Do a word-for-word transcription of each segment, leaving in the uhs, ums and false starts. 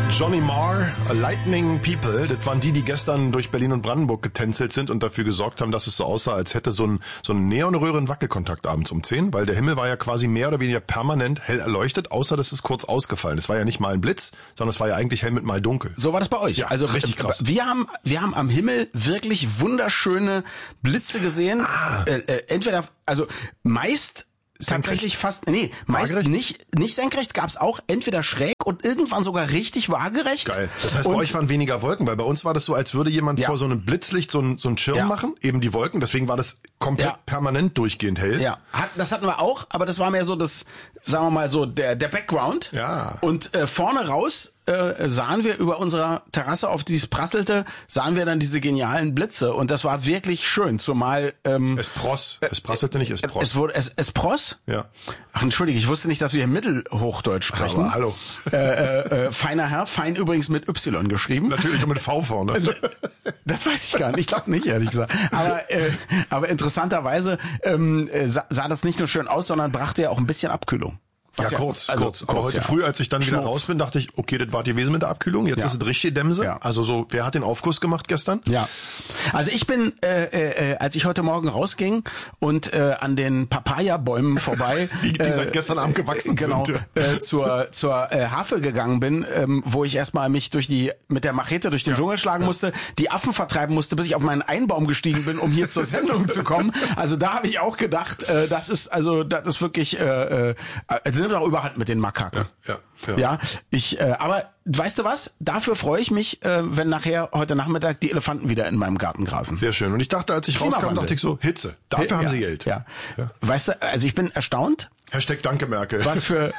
Johnny Marr, Lightning People, das waren die, die gestern durch Berlin und Brandenburg getänzelt sind und dafür gesorgt haben, dass es so aussah, als hätte so ein, so ein Neonröhre einen Wackelkontakt abends um zehn, weil der Himmel war ja quasi mehr oder weniger permanent hell erleuchtet, außer dass es kurz ausgefallen. Es war ja nicht mal ein Blitz, sondern es war ja eigentlich hell mit mal dunkel. So war das bei euch? Ja, also richtig krass. Wir haben, wir haben am Himmel wirklich wunderschöne Blitze gesehen. Ah. Äh, äh, entweder, also meist tatsächlich fast, nee, meist waagerecht? nicht, nicht senkrecht, gab's auch entweder schräg und irgendwann sogar richtig waagerecht. Geil. Das heißt, und bei euch waren weniger Wolken, weil bei uns war das so, als würde jemand ja. vor so einem Blitzlicht so einen, so einen Schirm ja. machen, eben die Wolken, deswegen war das komplett ja. permanent durchgehend hell. Ja, Hat, das hatten wir auch, aber das war mehr so das, sagen wir mal so, der, der Background. Ja. Und äh, vorne raus äh, sahen wir über unserer Terrasse, auf die es prasselte, sahen wir dann diese genialen Blitze und das war wirklich schön, zumal ähm, Es pross, es prasselte nicht, es pross. Es wurde, es, es pross? Ja. Ach, entschuldige, ich wusste nicht, dass wir hier Mittelhochdeutsch sprechen. Aber hallo. Äh, äh, äh, feiner Herr, fein übrigens mit Y geschrieben. Natürlich und mit V vorne. Das weiß ich gar nicht, ich glaube nicht, ehrlich gesagt. Aber, äh, aber interessanterweise ähm, sah, sah das nicht nur schön aus, sondern brachte ja auch ein bisschen Abkühlung. Ja, ja, kurz, also, kurz. Aber kurz, heute ja. früh, als ich dann wieder Schnurz. raus bin, dachte ich, okay, das war gewesen mit der Abkühlung. Jetzt Ja. ist es richtig Dämse. Ja. Also so, wer hat den Aufguss gemacht gestern? Ja, also ich bin, äh, äh, als ich heute Morgen rausging und äh, an den Papaya-Bäumen vorbei, die, die äh, seit gestern Abend gewachsen genau, sind. Äh, zur zur äh, Havel gegangen bin, ähm, wo ich erstmal mich durch die mit der Machete durch den Dschungel schlagen musste, die Affen vertreiben musste, bis ich auf meinen Einbaum gestiegen bin, um hier zur Sendung zu kommen. Also da habe ich auch gedacht, äh, das ist also das ist wirklich, äh, äh, also nimmt auch Überhand mit den Makaken. Ja, ja. Ja, ich, äh, aber weißt du was? Dafür freue ich mich, äh, wenn nachher heute Nachmittag die Elefanten wieder in meinem Garten grasen. Sehr schön. Und ich dachte, als ich rauskam, dachte ich so, Hitze. Dafür ja, haben sie Geld. Ja. Ja. Weißt du, also ich bin erstaunt. Hashtag Danke, Merkel. Was für,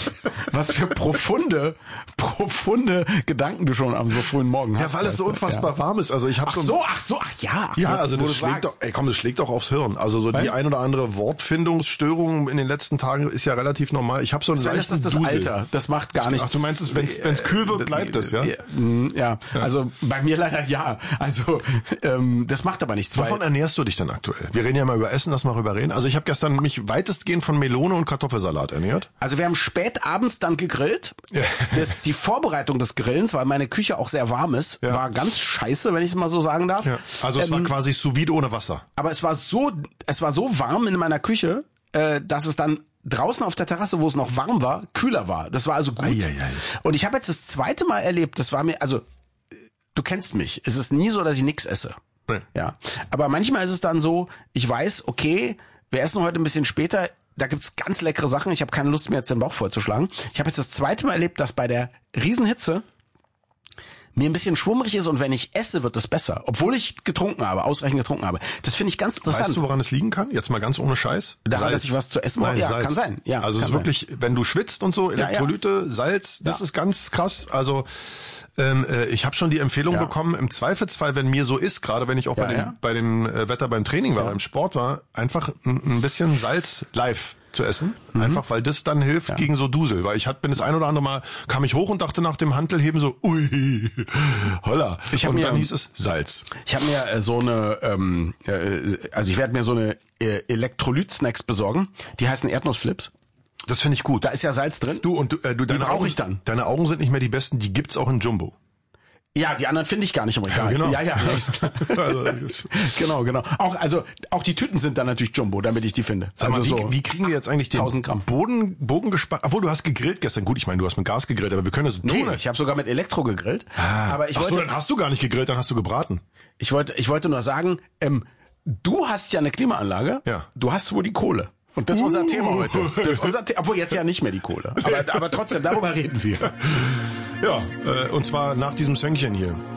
was für profunde, profunde Gedanken du schon am so frühen Morgen hast. Ja, weil es so unfassbar ja. warm ist. Also ich habe ach so, so, ach so, ach ja. Ach, ja, jetzt, also das schlägt doch, ey, komm, das schlägt doch aufs Hirn. Also so die ein oder andere Wortfindungsstörung in den letzten Tagen ist ja relativ normal. Ich habe so einen so, leichten das ist das Dusel. Alter. Das macht gar nichts. Ach, du meinst, wenn es kühl wird, bleibt es, ja? Ja, also bei mir leider ja. Also ähm, das macht aber nichts. Wovon ernährst du dich denn aktuell? Wir reden ja mal über Essen, lass mal rüber reden. Also ich habe gestern mich weitestgehend von Melone und Kartoffelsalat ernährt. Also wir haben spät abends dann gegrillt. Ja. Das, die Vorbereitung des Grillens, weil meine Küche auch sehr warm ist, ja. war ganz scheiße, wenn ich es mal so sagen darf. Ja. Also es ähm, war quasi sous vide ohne Wasser. Aber es war so, es war so warm in meiner Küche, äh, dass es dann draußen auf der Terrasse, wo es noch warm war, kühler war. Das war also gut. Ei, ei, ei. Und ich habe jetzt das zweite Mal erlebt, das war mir, also du kennst mich, es ist nie so, dass ich nichts esse. Nee. Ja. Aber manchmal ist es dann so, ich weiß, okay, wir essen heute ein bisschen später, da gibt's ganz leckere Sachen, ich habe keine Lust mehr, jetzt den Bauch vollzuschlagen. Ich habe jetzt das zweite Mal erlebt, dass bei der Riesenhitze mir ein bisschen schwummrig ist und wenn ich esse, wird es besser. Obwohl ich getrunken habe, ausreichend getrunken habe. Das finde ich ganz interessant. Weißt du, woran es liegen kann? Jetzt mal ganz ohne Scheiß. Daran, Salz. dass ich was zu essen brauche? Nein, Ja, Salz. kann sein. Ja, also es ist kann wirklich, wenn du schwitzt und so, Elektrolyte, ja, ja. Salz, das Ja. ist ganz krass. Also ähm, äh, ich habe schon die Empfehlung Ja. bekommen, im Zweifelsfall, wenn mir so ist, gerade wenn ich auch Ja, bei dem ja. bei dem äh, Wetter beim Training war, Ja. beim Sport war, einfach ein, ein bisschen Salz live zu essen, mhm. einfach weil das dann hilft Ja. gegen so Dusel, weil ich hat bin das ein oder andere Mal kam ich hoch und dachte nach dem Hantelheben so ui holla Ich hab und mir- dann hieß es Salz. Ich habe mir äh, so eine, ähm, äh, also ich werde mir so eine äh, Elektrolyt-Snacks besorgen. Die heißen Erdnussflips. Das finde ich gut. Da ist ja Salz drin. Du und du, äh, du deine brauch Augen, ich dann. Deine Augen sind nicht mehr die besten, die gibt's auch in Jumbo. Ja, die anderen finde ich gar nicht im Regal. Ja, genau. Ja, ja. Ist klar. Also, das- genau, genau. Auch also auch die Tüten sind dann natürlich Jumbo, damit ich die finde. Sag mal, Also wie, so wie kriegen wir jetzt eigentlich den tausend Gramm. Boden, Bogen gespannt? Obwohl, du hast gegrillt gestern. Gut, ich meine, du hast mit Gas gegrillt, aber wir können das so Nee, tun. ich habe sogar mit Elektro gegrillt. Aber ich Ach so, wollte, dann hast du gar nicht gegrillt, dann hast du gebraten. ich wollte, ich wollte nur sagen, ähm, du hast ja eine Klimaanlage. Ja. Du hast wohl die Kohle. Und das ist unser Uh. Thema heute. Das ist unser Thema, obwohl jetzt ja nicht mehr die Kohle. Aber, aber trotzdem, darüber reden wir. Ja, äh, und zwar nach diesem Söngchen hier.